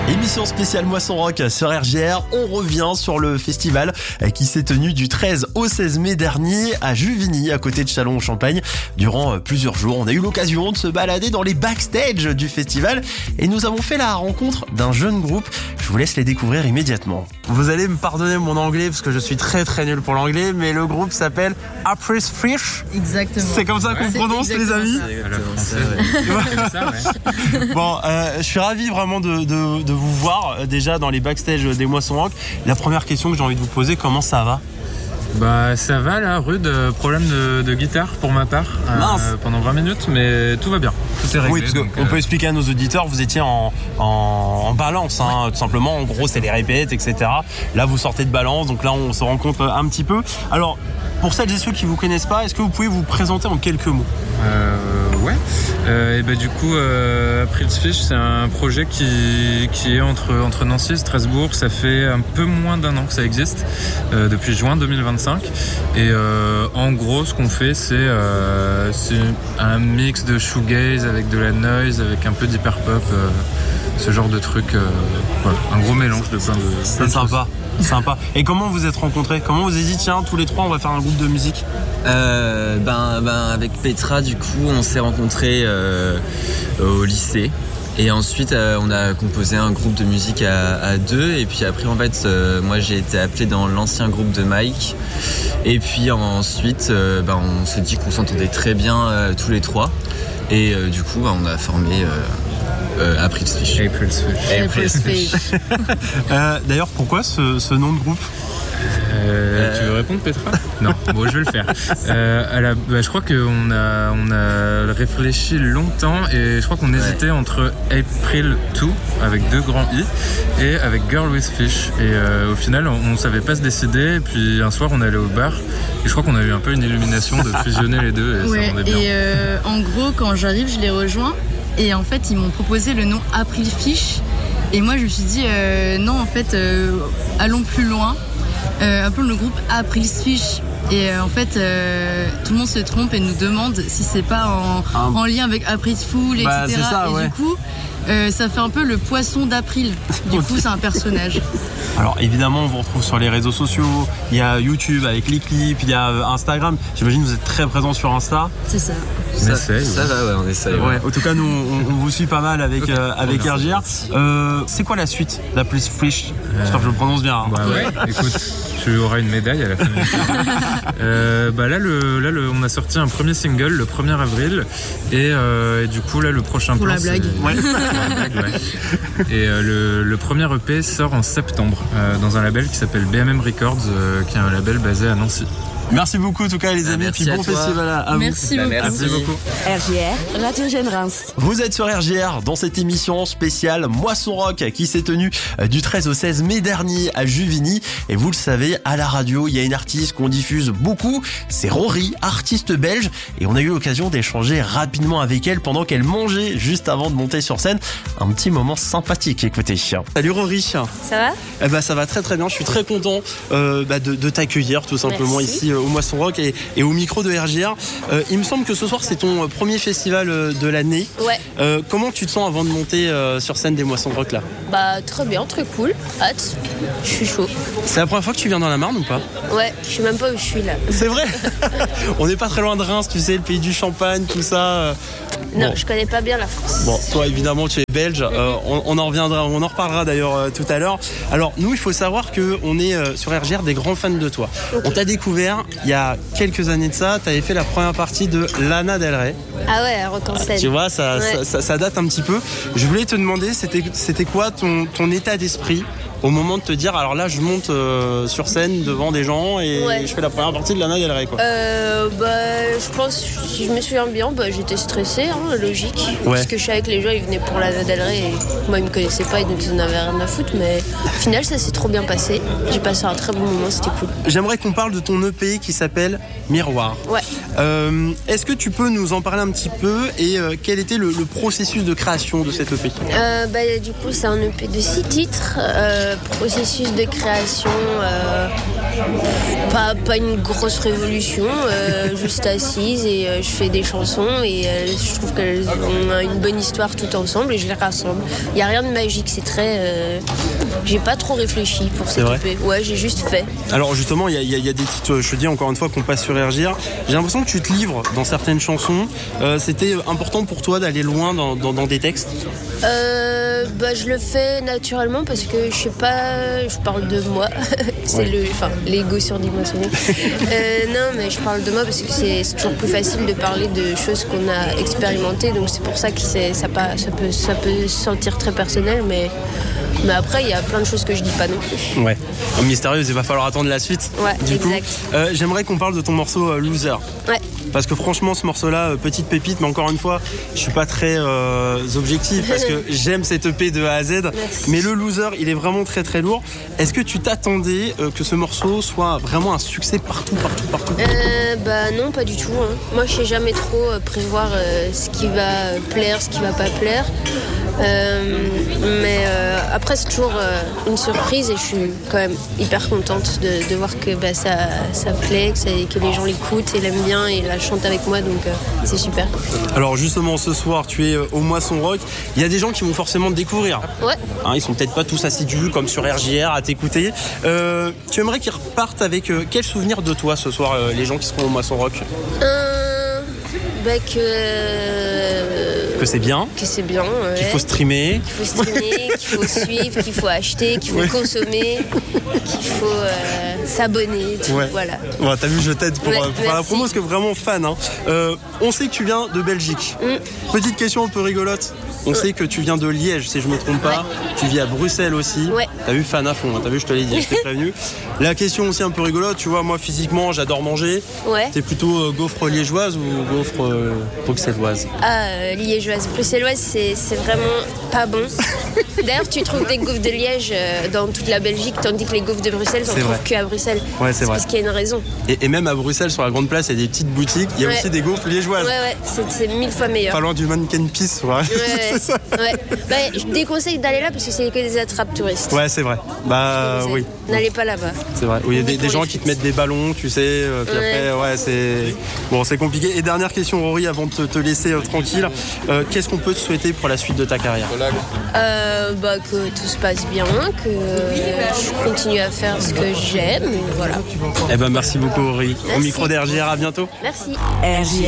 Émission spéciale Moisson Rock sur RJR. On revient sur le festival qui s'est tenu du 13 au 16 mai dernier à Juvigny, à côté de Châlons-en-Champagne. Durant plusieurs jours, on a eu l'occasion de se balader dans les backstage du festival et nous avons fait la rencontre d'un jeune groupe. Je vous laisse les découvrir immédiatement. Vous allez me pardonner mon anglais parce que je suis très nul pour l'anglais, mais le groupe s'appelle April Fish. Exactement. C'est comme ça qu'on prononce, les amis. Bon, je suis ravi vraiment de vous voir déjà dans les backstage des Moisson Rock. La première question que j'ai envie de vous poser, comment ça va ? Bah ça va là, rude, problème de guitare pour ma part pendant 20 minutes, mais tout va bien, tout est réglé. Oui, parce qu'on peut expliquer à nos auditeurs, vous étiez en balance, tout simplement, en gros c'est les répètes, etc. Là vous sortez de balance, donc là on se rencontre un petit peu. Alors, pour celles et ceux qui vous connaissent pas, est-ce que vous pouvez vous présenter en quelques mots ? Ouais. Et bah du coup, April Fish, c'est un projet qui est entre Nancy et Strasbourg. Ça fait un peu moins d'un an que ça existe, depuis juin 2025. Et en gros, ce qu'on fait, c'est un mix de shoegaze avec de la noise, avec un peu d'hyperpop, ce genre de truc. Voilà, un gros mélange de plein de C'est sympa. Sympa. Et comment vous êtes rencontrés ? Comment vous avez dit tiens, tous les trois on va faire un groupe de musique ? Avec Petra, du coup, on s'est rencontrés au lycée. Et ensuite, on a composé un groupe de musique à deux. Et puis après, en fait, moi j'ai été appelé dans l'ancien groupe de Mike. Et puis ensuite, on s'est dit qu'on s'entendait très bien tous les trois. Et du coup, on a formé April Fish. D'ailleurs, pourquoi ce nom de groupe ? Tu veux répondre, Petra ? Non, bon, je vais le faire. Je crois qu'on a réfléchi longtemps et je crois qu'on hésitait entre April 2 avec 2 grands I et avec Girl with Fish. Et au final, on savait pas se décider. Et puis un soir, on est allé au bar et je crois qu'on a eu un peu une illumination de fusionner les deux. Et ça rendait bien. Et en gros, quand j'arrive, je les rejoins et en fait, ils m'ont proposé le nom April Fish. Et moi, je me suis dit non, en fait, allons plus loin. Appelons le groupe April Fish. Et en fait, tout le monde se trompe et nous demande si c'est pas en lien avec April Fool, etc. C'est ça, et du coup, ça fait un peu le poisson d'April. Du coup, c'est un personnage. Alors évidemment, on vous retrouve sur les réseaux sociaux. Il y a YouTube avec les clips, il y a Instagram. J'imagine que vous êtes très présent sur Insta. C'est ça. Ça va, on essaye. Ouais. En tout cas, nous, on vous suit pas mal avec RJR. C'est quoi la suite d'April Fish ? J'espère que je le prononce bien. Bah ouais, écoute, tu auras une médaille à la fin de là, on a sorti un premier single le 1er avril et du coup là le prochain pour plan la blague. Ouais. Et le premier EP sort en septembre dans un label qui s'appelle BMM Records, qui est un label basé à Nancy. Merci beaucoup en tout cas les amis, merci puis bon à toi. festival à vous. Merci beaucoup. Merci beaucoup. RJR, Radio Jeune Reims. Vous êtes sur RJR dans cette émission spéciale Moisson Rock qui s'est tenue du 13 au 16 mai dernier à Juvigny. Et vous le savez, à la radio, il y a une artiste qu'on diffuse beaucoup, c'est Rory, artiste belge. Et on a eu l'occasion d'échanger rapidement avec elle pendant qu'elle mangeait juste avant de monter sur scène. Un petit moment sympathique, écoutez. Salut Rory. Ça va ? Ça va très bien, je suis très content de t'accueillir tout simplement. Merci. Ici au Moisson Rock et au micro de RJR. Il me semble que ce soir c'est ton premier festival de l'année. Ouais. Comment tu te sens avant de monter sur scène des Moisson Rock là ? Bah très bien, très cool. Hâte. Je suis chaud. C'est la première fois que tu viens dans la Marne ou pas ? Ouais, je sais même pas où je suis là. C'est vrai. On n'est pas très loin de Reims, tu sais, le pays du champagne, tout ça. Non, je connais pas bien la France. Bon, toi évidemment tu es belge, on en reviendra, on en reparlera d'ailleurs tout à l'heure. Alors nous il faut savoir qu'on est sur RJR des grands fans de toi. Okay. On t'a découvert il y a quelques années de ça, tu avais fait la première partie de Lana Del Rey. Ah ouais, Rock en scène. Tu vois, ça date un petit peu. Je voulais te demander, c'était quoi ton état d'esprit au moment de te dire, alors là je monte sur scène devant des gens et je fais la première partie de Lana Del Rey quoi. Je pense, si je me souviens bien, j'étais stressée, logique. Ouais. Parce que je savais que les gens ils venaient pour Lana Del Rey et moi ils me connaissaient pas et donc ils en avaient rien à foutre, mais au final ça s'est trop bien passé. J'ai passé un très bon moment, c'était cool. J'aimerais qu'on parle de ton EP qui s'appelle Miroir. Ouais. Est-ce que tu peux nous en parler un petit peu et quel était le processus de création de cet EP ? Du coup c'est un EP de 6 titres. processus de création, pas une grosse révolution, juste assise et je fais des chansons et je trouve qu'elles ont une bonne histoire tout ensemble et je les rassemble. Il n'y a rien de magique, c'est très... j'ai pas trop réfléchi pour cette EP. Ouais, j'ai juste fait. Alors justement, il y a des titres, je te dis encore une fois, qu'on passe sur RJR. J'ai l'impression que tu te livres dans certaines chansons. C'était important pour toi d'aller loin dans des textes? Je le fais naturellement parce que je sais pas, je parle de moi. C'est l'ego surdimensionné. Non, mais je parle de moi parce que c'est toujours plus facile de parler de choses qu'on a expérimentées. Donc c'est pour ça que ça peut se sentir très personnel, mais après, il y a plein de choses que je dis pas non plus. Ouais. Mystérieuse, il va falloir attendre la suite. Ouais, du exact. Coup, j'aimerais qu'on parle de ton morceau Loser. Ouais. Parce que franchement, ce morceau-là, petite pépite, mais encore une fois, je suis pas très objectif parce que j'aime cette EP de A à Z. Merci. Mais le Loser, il est vraiment très très lourd. Est-ce que tu t'attendais que ce morceau soit vraiment un succès partout? Non, pas du tout. Hein. Moi, je sais jamais trop prévoir ce qui va plaire, ce qui va pas plaire. Mais après, c'est toujours une surprise et je suis quand même hyper contente de voir que ça plaît, que les gens l'écoutent et l'aiment bien et la chantent avec moi, donc c'est super. Alors justement, ce soir, tu es au Moisson Rock. Il y a des gens qui vont forcément te découvrir. Ouais. Hein, ils sont peut-être pas tous assidus comme sur RJR à t'écouter. Tu aimerais qu'ils repartent avec quel souvenir de toi ce soir, les gens qui seront au Moisson Rock? Que c'est bien. Que c'est bien, ouais. Qu'il faut streamer. Qu'il faut suivre, qu'il faut acheter, qu'il faut consommer, qu'il faut s'abonner, tout, voilà. Ouais, t'as vu, je t'aide pour faire la promo, parce que vraiment fan. Hein. On sait que tu viens de Belgique. Petite question un peu rigolote. On sait que tu viens de Liège, si je ne me trompe pas. Ouais. Tu vis à Bruxelles aussi. Ouais. T'as vu, fan à fond, hein. T'as vu, je te l'ai dit, je t'ai prévenu. La question aussi un peu rigolote, tu vois, moi physiquement, j'adore manger. Ouais. T'es plutôt gaufre liégeoise ou gaufre bruxelloise? Liégeoise. Bruxelloise, c'est vraiment pas bon. D'ailleurs, tu trouves des gaufres de Liège dans toute la Belgique, tandis que les gaufres de Bruxelles, on ne trouve qu'à Bruxelles. Ouais, c'est vrai. Parce qu'il y a une raison. Et même à Bruxelles, sur la Grande Place, il y a des petites boutiques. Il y a aussi des gaufres liégeoises. Ouais, c'est 1000 fois meilleur. Pas loin du Mannequin Peace, ouais. C'est ça. Ouais. Je déconseille d'aller là parce que c'est que des attrapes touristes. Ouais, c'est vrai. Oui. N'allez pas là-bas. C'est vrai. Il y a des gens qui te mettent des ballons, tu sais. Puis après, c'est compliqué. Et dernière question, Rory, avant de te laisser tranquille. Qu'est-ce qu'on peut te souhaiter pour la suite de ta carrière? Que tout se passe bien, que je continue à faire ce que j'aime, et voilà. Merci beaucoup, Rory. Au micro d'RJR, à bientôt. Merci. RJR.